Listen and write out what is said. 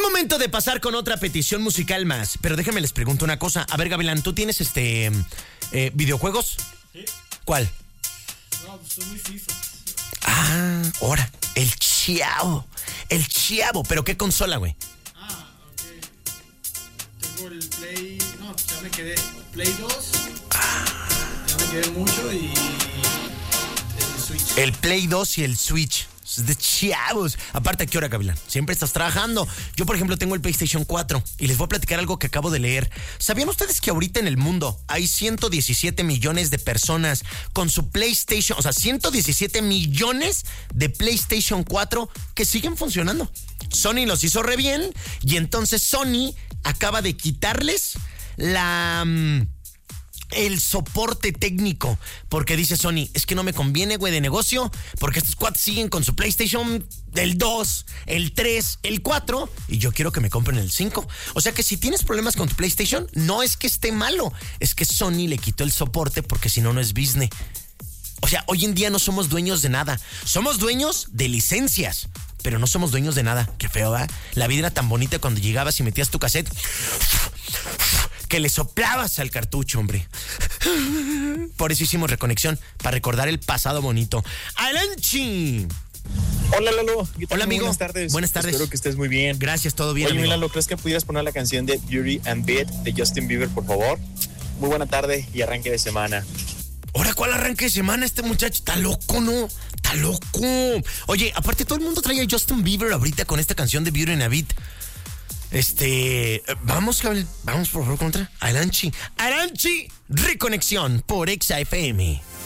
Momento de pasar con otra petición musical más. Pero déjenme les pregunto una cosa. A ver, Gavilán, ¿tú tienes videojuegos? Sí. ¿Cuál? No, pues soy muy FIFA. Ahora, el Chiavo. El Chiavo. ¿Pero qué consola, güey? Ok. Tengo el Play... No, ya me quedé. Play 2. Ya me quedé mucho y... el Switch. El Play 2 y el Switch. De chavos. Aparte, ¿a qué hora, Gavilán? Siempre estás trabajando. Yo, por ejemplo, tengo el PlayStation 4 y les voy a platicar algo que acabo de leer. ¿Sabían ustedes que ahorita en el mundo hay 117 millones de personas con su PlayStation, o sea, 117 millones de PlayStation 4 que siguen funcionando? Sony los hizo re bien y entonces Sony acaba de quitarles el soporte técnico, porque dice Sony, es que no me conviene, güey, de negocio, porque estos cuates siguen con su PlayStation el 2, el 3, el 4, y yo quiero que me compren el 5. O sea que si tienes problemas con tu PlayStation, no es que esté malo, es que Sony le quitó el soporte porque si no, no es business. O sea, hoy en día no somos dueños de nada, somos dueños de licencias, pero no somos dueños de nada. Qué feo, ¿verdad? La vida era tan bonita cuando llegabas y metías tu cassette que le soplabas al cartucho, hombre. Por eso hicimos Reconexión, para recordar el pasado bonito. ¡Alanchi! Hola, Lalo. Hola, amigo. Buenas tardes. Buenas tardes. Espero que estés muy bien. Gracias, todo bien, Oye, amigo. Lalo, ¿crees que pudieras poner la canción de Beauty and Beat de Justin Bieber, por favor? Muy buena tarde y arranque de semana. Ahora, ¿cuál arranque de semana? Este muchacho está loco, ¿no? Está loco. Oye, aparte todo el mundo trae a Justin Bieber ahorita con esta canción de Beauty and a Beat. Vamos por favor contra Aranchi. Reconexión por Exa FM.